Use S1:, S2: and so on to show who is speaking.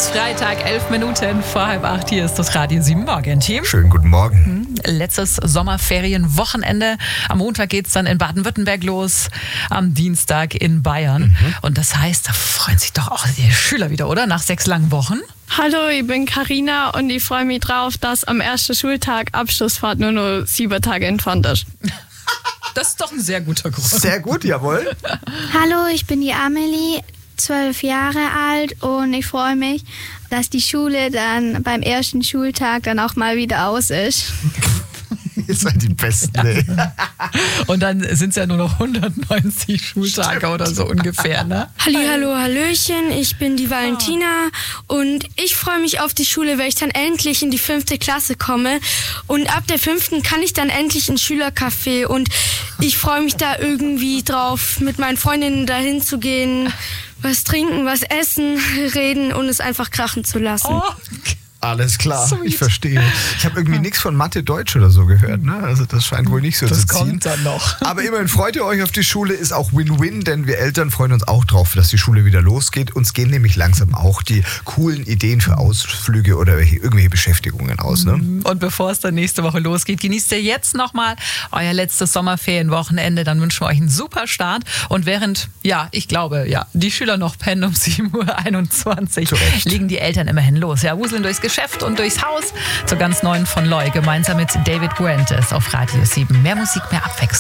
S1: ist Freitag, 11 Minuten vor 7:30. Hier ist das Radio 7 Morgen-Team.
S2: Schönen guten Morgen.
S1: Letztes Sommerferienwochenende. Am Montag geht es dann in Baden-Württemberg los, am Dienstag in Bayern. Und das heißt, da freuen sich doch auch die Schüler wieder, oder? Nach 6 langen Wochen.
S3: Hallo, ich bin Carina und ich freue mich drauf, dass am ersten Schultag Abschlussfahrt nur noch 7 Tage entfernt ist.
S1: Das ist doch ein sehr guter Grund.
S2: Sehr gut, jawohl.
S4: Hallo, ich bin die Amelie, 12 Jahre alt und ich freue mich, dass die Schule dann beim ersten Schultag dann auch mal wieder aus ist.
S2: Ihr seid die Besten, ey.
S1: Und dann sind es ja nur noch 190 Schultage oder so ungefähr, ne?
S5: Hallihallo, hallöchen, ich bin die Valentina und ich freue mich auf die Schule, weil ich dann endlich in die 5. Klasse komme und ab der 5. kann ich dann endlich ins Schülercafé und ich freue mich da irgendwie drauf, mit meinen Freundinnen dahin zu gehen, was trinken, was essen, reden und es einfach krachen zu lassen.
S1: Oh.
S2: Alles klar,
S1: Sweet.
S2: ich verstehe. Ich habe irgendwie nichts von Mathe, Deutsch oder so gehört, ne? Also das scheint wohl nicht so zu
S1: Das
S2: ziehen.
S1: kommt dann noch.
S2: Aber immerhin freut ihr euch auf die Schule, ist auch Win-Win, denn wir Eltern freuen uns auch drauf, dass die Schule wieder losgeht. Uns gehen nämlich langsam auch die coolen Ideen für Ausflüge oder irgendwelche Beschäftigungen aus, ne?
S1: Und bevor es dann nächste Woche losgeht, genießt ihr jetzt nochmal euer letztes Sommerferienwochenende. Dann wünschen wir euch einen super Start. Und während, ich glaube, die Schüler noch pennen um 7:21 Uhr, legen die Eltern immerhin los. Ja, wuseln durchs Geschäft und durchs Haus zur ganz neuen von Loi, gemeinsam mit David Fuentes auf Radio 7. Mehr Musik, mehr Abwechslung.